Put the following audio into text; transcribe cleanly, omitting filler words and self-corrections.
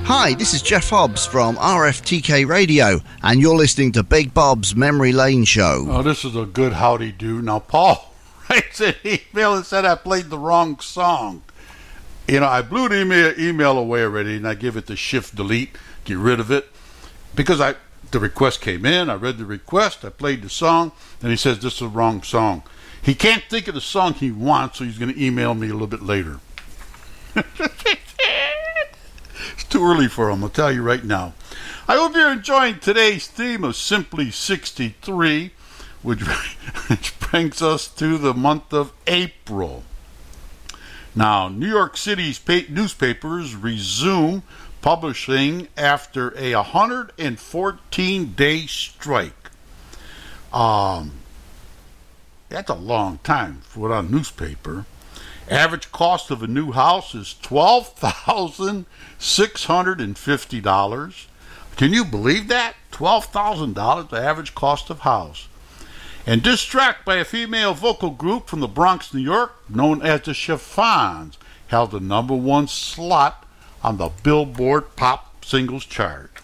Hi, this is Jeff Hobbs from RFTK Radio, and you're listening to Big Bob's Memory Lane Show. Oh, this is a good howdy do. Now, Paul writes an email and said I played the wrong song. You know, I blew the email away already, and I give it the shift delete, get rid of it, because the request came in, I read the request, I played the song, and he says this is the wrong song. He can't think of the song he wants, so he's going to email me a little bit later. It's too early for him, I'll tell you right now. I hope you're enjoying today's theme of Simply 63, which brings us to the month of April. Now, New York City's newspapers resume publishing after a 114-day strike. That's a long time for a newspaper. Average cost of a new house is $12,650. Can you believe that? $12,000, the average cost of house. And Diss Track by a female vocal group from the Bronx, New York, known as the Chiffons, held the #1 slot on the Billboard Pop Singles chart.